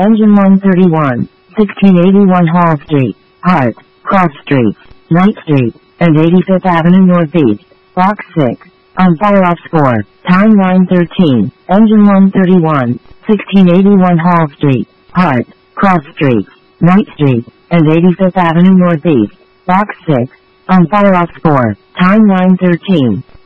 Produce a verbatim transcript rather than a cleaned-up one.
Engine one thirty-one, sixteen eighty-one Hall Street, Hart, Cross Streets, Knight Street, and eighty-fifth Avenue Northeast, Box six. On fire ops four. Time nine thirteen. Engine one thirty-one, sixteen eighty-one Hall Street, Hart, Cross Streets, Knight Street, and eighty-fifth Avenue Northeast, Box six. On fire ops four. Time nine thirteen.